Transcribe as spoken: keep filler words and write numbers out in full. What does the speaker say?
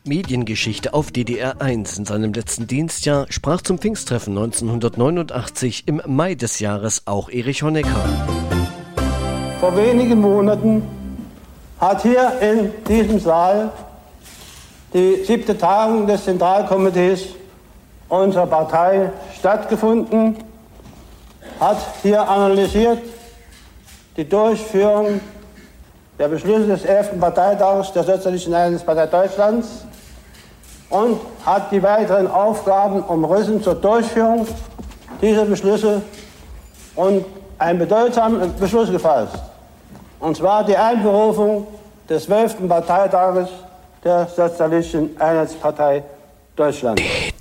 Mediengeschichte auf D D R eins. In seinem letzten Dienstjahr sprach zum Pfingsttreffen neunzehnhundertneunundachtzig im Mai des Jahres auch Erich Honecker. Vor wenigen Monaten hat hier in diesem Saal die siebte Tagung des Zentralkomitees unserer Partei stattgefunden, hat hier analysiert die Durchführung der Beschlüsse des elften Parteitags der Sozialistischen Einheitspartei Deutschlands und hat die weiteren Aufgaben umrissen zur Durchführung dieser Beschlüsse und einen bedeutsamen Beschluss gefasst, und zwar die Einberufung des zwölften Parteitages der Sozialistischen Einheitspartei Deutschlands.